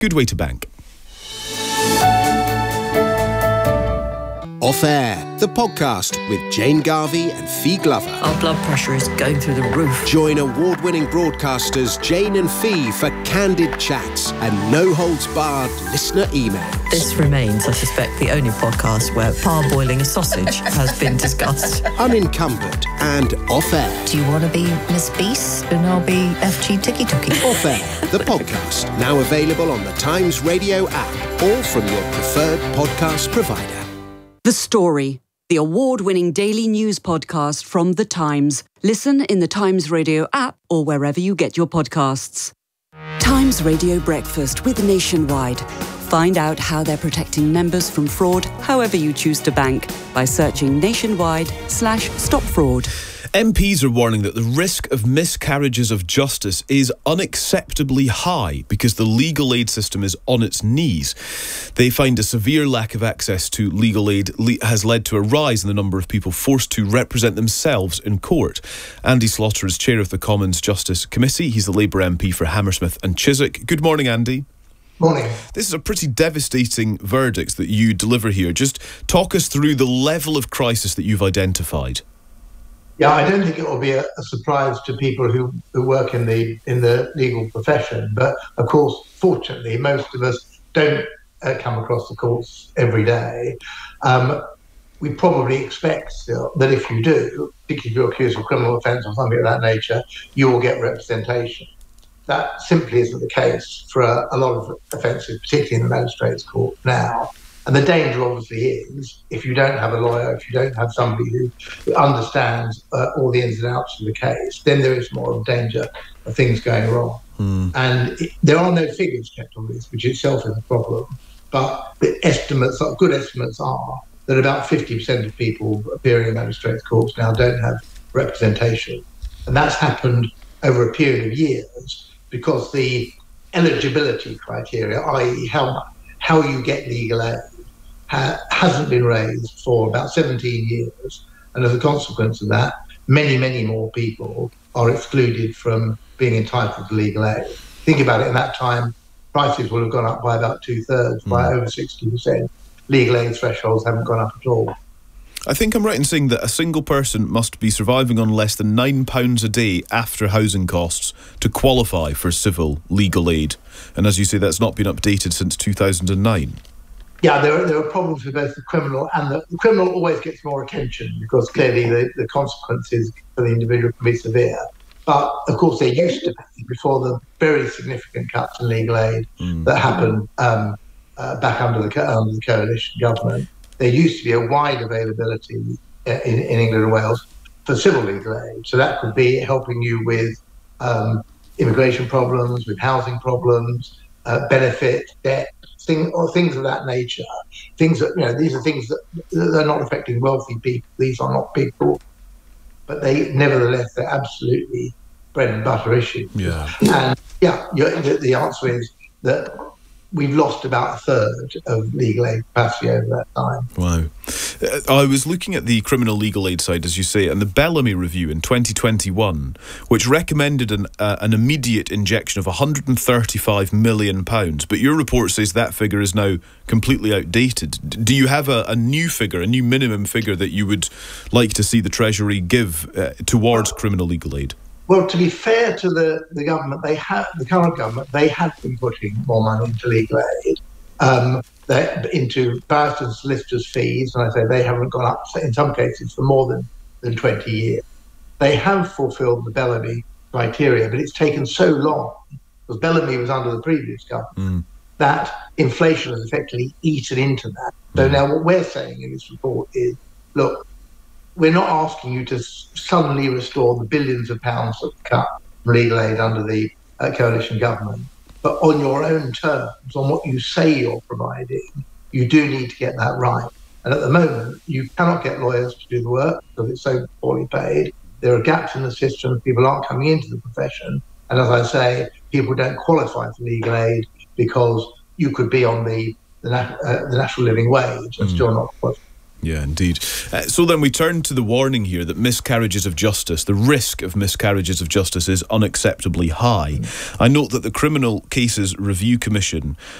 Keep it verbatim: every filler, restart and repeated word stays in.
good way to bank. Off Air, the podcast with Jane Garvey and Fee Glover. Our blood pressure is going through the roof. Join award-winning broadcasters Jane and Fee for candid chats and no-holds-barred listener emails. This remains, I suspect, the only podcast where parboiling a sausage has been discussed. Unencumbered and Off Air. Do you want to be Miss Beast and I'll be F G Tiki Tuki? Off Air, the podcast, now available on the Times Radio app or from your preferred podcast provider. The Story, the award-winning daily news podcast from The Times. Listen in the Times Radio app or wherever you get your podcasts. Times Radio Breakfast with Nationwide. Find out how they're protecting members from fraud, however you choose to bank, by searching nationwide slash stop fraud. M Ps are warning that the risk of miscarriages of justice is unacceptably high because the legal aid system is on its knees. They find a severe lack of access to legal aid le- has led to a rise in the number of people forced to represent themselves in court. Andy Slaughter is chair of the Commons Justice Committee. He's the Labour M P for Hammersmith and Chiswick. Good morning, Andy. Morning. This is a pretty devastating verdict that you deliver here. Just talk us through the level of crisis that you've identified. Yeah, I don't think it will be a, a surprise to people who, who work in the in the legal profession. But of course, fortunately, most of us don't uh, come across the courts every day. Um, we probably expect still that if you do, particularly if you're accused of criminal offence or something of that nature, you will get representation. That simply isn't the case for a, a lot of offences, particularly in the magistrates' court now. And the danger obviously is, if you don't have a lawyer, if you don't have somebody who understands uh, all the ins and outs of the case, then there is more of danger of things going wrong. Mm. And it, there are no figures kept on this, which itself is a problem. But the estimates, good estimates are that about fifty percent of people appearing in magistrates' courts now don't have representation. And that's happened over a period of years because the eligibility criteria, that is how how you get legal aid, ha- hasn't been raised for about seventeen years. And as a consequence of that, many, many more people are excluded from being entitled to legal aid. Think about it, in that time, prices will have gone up by about two-thirds, mm. by over sixty percent. Legal aid thresholds haven't gone up at all. I think I'm right in saying that a single person must be surviving on less than nine pounds a day after housing costs to qualify for civil legal aid. And as you say, that's not been updated since two thousand nine. Yeah, there are, there are problems with both the criminal and the, the criminal always gets more attention because clearly the, the consequences for the individual can be severe. But of course, they used to be before the very significant cuts in legal aid mm. that happened um, uh, back under the, under the coalition government. There used to be a wide availability in, in England and Wales for civil legal aid. So that could be helping you with um, immigration problems, with housing problems, uh, benefit, debt, thing, or things of that nature. Things that, you know, these are things that they're not affecting wealthy people. These are not people, but they, nevertheless, they're absolutely bread and butter issues. Yeah. And yeah, the, the answer is that we've lost about a third of legal aid capacity over that time. Wow. I was looking at the criminal legal aid side, as you say, and the Bellamy Review in twenty twenty-one, which recommended an uh, an immediate injection of one hundred thirty-five million pounds. But your report says that figure is now completely outdated. Do you have a, a new figure, a new minimum figure that you would like to see the Treasury give uh, towards criminal legal aid? Well, to be fair to the, the government, they have the current government, they have been putting more money into legal aid, um, they, into barristers and solicitors' fees, and I say they haven't gone up in some cases for more than, than twenty years. They have fulfilled the Bellamy criteria, but it's taken so long, because Bellamy was under the previous government, mm. that inflation has effectively eaten into that. So mm. now what we're saying in this report is, look, we're not asking you to suddenly restore the billions of pounds that cut from legal aid under the uh, coalition government, but on your own terms, on what you say you're providing, you do need to get that right. And at the moment, you cannot get lawyers to do the work because it's so poorly paid. There are gaps in the system. People aren't coming into the profession. And as I say, people don't qualify for legal aid because you could be on the, the, uh, the national living wage and mm. still not qualify. Yeah, indeed. Uh, so then we turn to the warning here that miscarriages of justice, the risk of miscarriages of justice is unacceptably high. I note that the Criminal Cases Review Commission